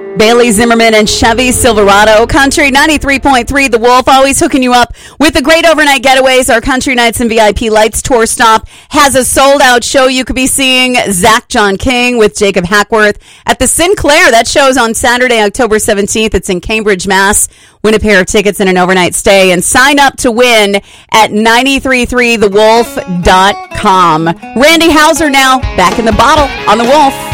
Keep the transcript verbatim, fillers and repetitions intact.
Bailey Zimmerman and Chevy Silverado. Country ninety-three point three, The Wolf, always hooking you up with the great overnight getaways. Our Country Nights and V I P Lights tour stop has a sold-out show. You could be seeing Zach John King with Jacob Hackworth at the Sinclair. That show's on Saturday, October seventeenth. It's in Cambridge, Mass. Win a pair of tickets and an overnight stay. And sign up to win at nine three three the wolf dot com. Randy Hauser now, back in the bottle on The Wolf.